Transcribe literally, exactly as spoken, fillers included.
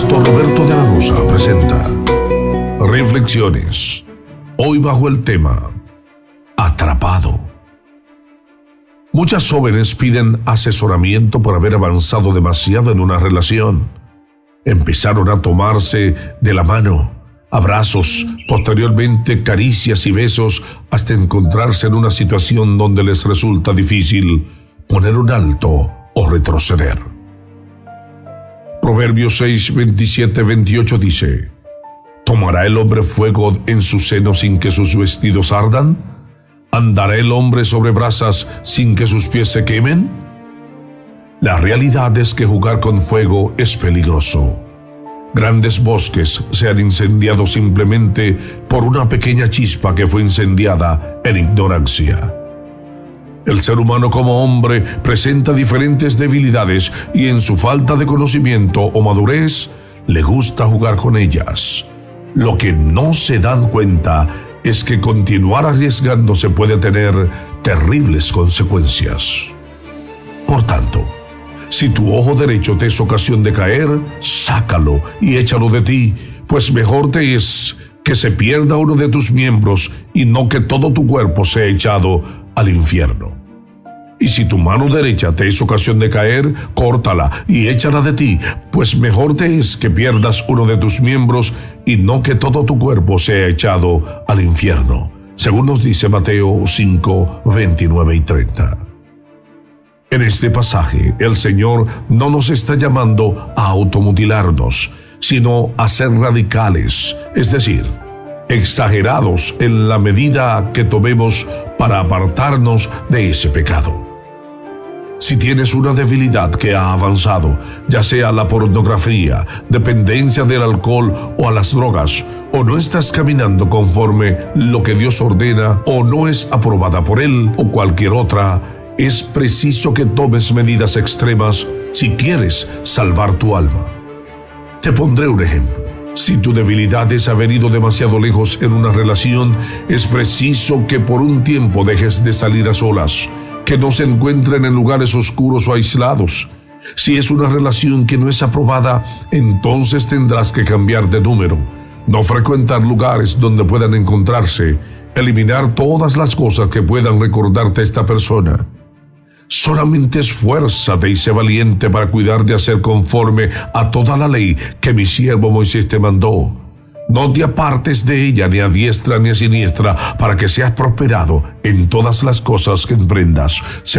Pastor Roberto de la Rosa presenta Reflexiones, hoy bajo el tema Atrapado. Muchas jóvenes piden asesoramiento por haber avanzado demasiado en una relación. Empezaron a tomarse de la mano, abrazos, posteriormente caricias y besos, hasta encontrarse en una situación donde les resulta difícil poner un alto o retroceder. Proverbios seis, veintisiete, veintiocho dice: ¿Tomará el hombre fuego en su seno sin que sus vestidos ardan? ¿Andará el hombre sobre brasas sin que sus pies se quemen? La realidad es que jugar con fuego es peligroso. Grandes bosques se han incendiado simplemente por una pequeña chispa que fue incendiada en ignorancia. El ser humano como hombre presenta diferentes debilidades y en su falta de conocimiento o madurez le gusta jugar con ellas. Lo que no se dan cuenta es que continuar arriesgándose puede tener terribles consecuencias. Por tanto, si tu ojo derecho te es ocasión de caer, sácalo y échalo de ti, pues mejor te es que se pierda uno de tus miembros y no que todo tu cuerpo sea echado al infierno. Y si tu mano derecha te es ocasión de caer, córtala y échala de ti, pues mejor te es que pierdas uno de tus miembros y no que todo tu cuerpo sea echado al infierno, según nos dice Mateo cinco, veintinueve y treinta. En este pasaje, el Señor no nos está llamando a automutilarnos, sino a ser radicales, es decir, exagerados en la medida que tomemos para apartarnos de ese pecado. Si tienes una debilidad que ha avanzado, ya sea la pornografía, dependencia del alcohol o a las drogas, o no estás caminando conforme lo que Dios ordena, o no es aprobada por Él o cualquier otra, es preciso que tomes medidas extremas si quieres salvar tu alma. Te pondré un ejemplo. Si tu debilidad es haber ido demasiado lejos en una relación, es preciso que por un tiempo dejes de salir a solas, que no se encuentren en lugares oscuros o aislados. Si es una relación que no es aprobada, entonces tendrás que cambiar de número, no frecuentar lugares donde puedan encontrarse, eliminar todas las cosas que puedan recordarte a esta persona. Solamente esfuérzate y sé valiente para cuidar de hacer conforme a toda la ley que mi siervo Moisés te mandó. No te apartes de ella ni a diestra ni a siniestra, para que seas prosperado en todas las cosas que emprendas.